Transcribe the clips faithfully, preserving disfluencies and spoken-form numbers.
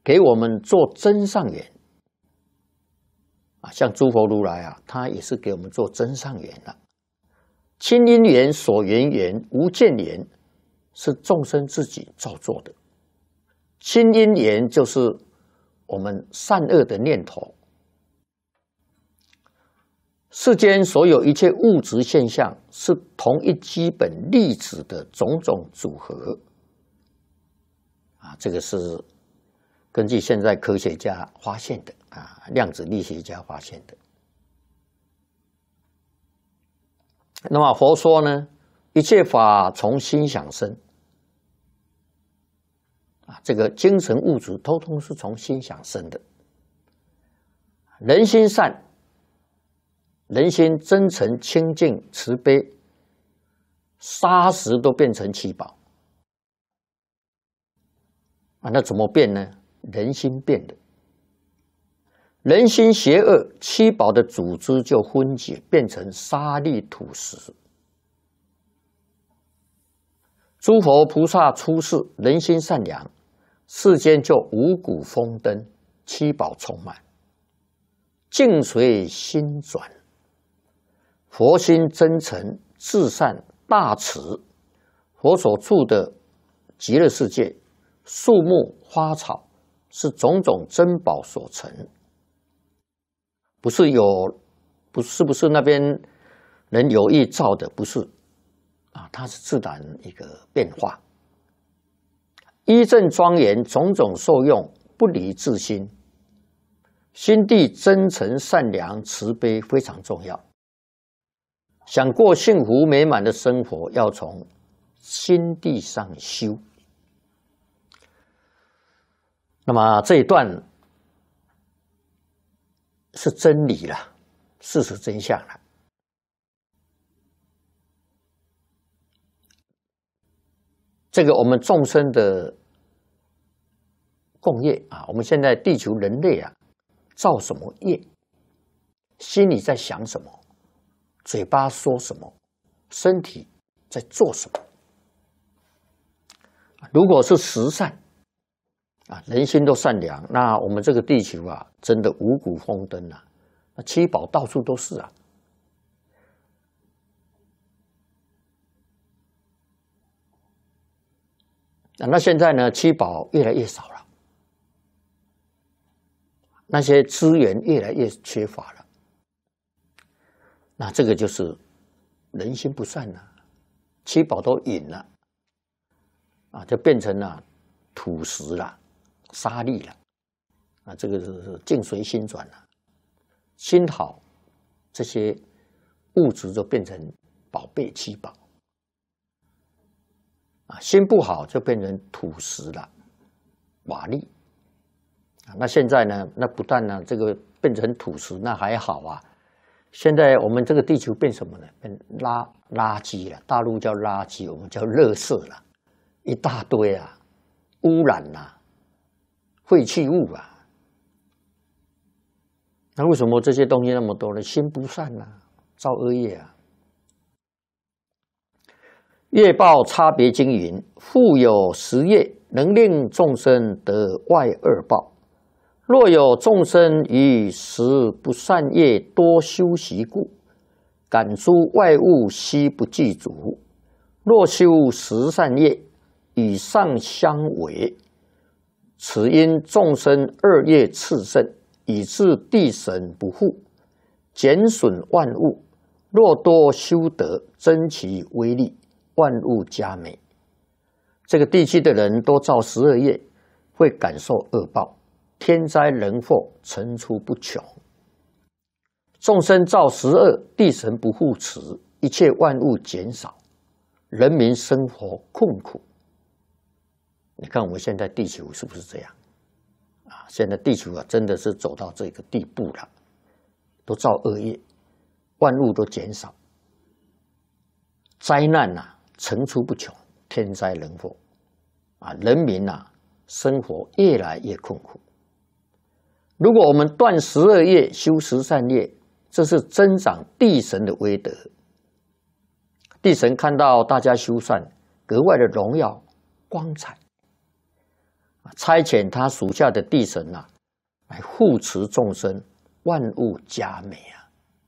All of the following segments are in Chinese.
给我们做真上缘啊，像诸佛如来啊，他也是给我们做真上缘的。亲因缘、所缘缘、无间缘，是众生自己造作的。亲因缘就是我们善恶的念头。世间所有一切物质现象，是同一基本粒子的种种组合。啊，这个是根据现在科学家发现的啊，量子力学家发现的。那么佛说呢，一切法从心想生。啊，这个精神物质通通是从心想生的。人心善，人心真诚、清净、慈悲，砂石都变成七宝。啊，那怎么变呢？人心变的。人心邪恶，七宝的组织就分解，变成沙砾土石。诸佛菩萨出世，人心善良，世间就五谷丰登，七宝充满，境随心转。佛心真诚、至善、大慈，佛所处的极乐世界，树木花草是种种珍宝所成。不是有，不是不是那边人有意造的，不是啊，它是自然一个变化。依正庄严，种种受用，不离自心。心地真诚、善良、慈悲非常重要。想过幸福美满的生活，要从心地上修。那么这一段是真理了，事实真相了。这个我们众生的共业啊，我们现在地球人类啊，造什么业，心里在想什么，嘴巴说什么，身体在做什么。如果是十善啊，人心都善良，那我们这个地球啊，真的五谷丰登啊，那七宝到处都是啊。那现在呢，七宝越来越少了，那些资源越来越缺乏了，那这个就是人心不善了，七宝都隐了，啊，就变成了土石了。沙砾了，啊，这个是境随心转了。心好，这些物质就变成宝贝七宝；啊，心不好就变成土石了，瓦砾。啊，那现在呢？那不但呢，这个变成土石，那还好啊。现在我们这个地球变什么呢？变垃垃圾了，大陆叫垃圾，我们叫垃圾了，一大堆啊，污染啊。废弃物啊，那为什么这些东西那么多呢？心不善啊，造恶业啊。业报差别经云：复有十业，能令众生得外二报。若有众生于十不善业多修习故，感诸外物悉不具足；若修十善业，与上相违。此因众生二业炽盛，以致地神不护，减损万物。若多修德，增其威力，万物佳美。这个地区的人都造十二业，会感受恶报，天灾人祸层出不穷。众生造十恶，地神不护持，一切万物减少，人民生活困苦。你看我们现在地球是不是这样啊？现在地球啊，真的是走到这个地步了，都造恶业，万物都减少，灾难啊层出不穷，天灾人祸啊，人民啊生活越来越困苦。如果我们断十二业，修十善业，这是增长地神的威德。地神看到大家修善，格外的荣耀光彩。 差遣他属下的地神啊，来护持众生，万物佳美啊！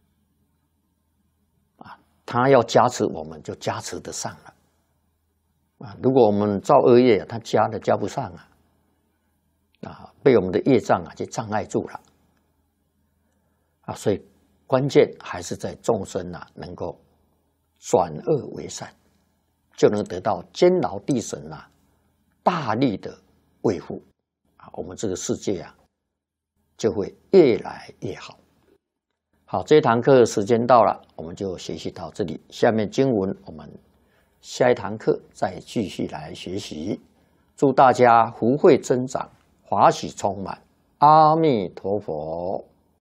啊，他要加持我们，就加持得上了啊！如果我们造恶业，他加的加不上啊，啊，被我们的业障啊就障碍住了啊！所以关键还是在众生啊，能够转恶为善，就能得到监牢地神啊大力的维护啊，我们这个世界啊就会越来越好。好，这一堂课时间到了，我们就学习到这里。下面经文我们下一堂课再继续来学习。祝大家福慧增长，法喜充满。阿弥陀佛。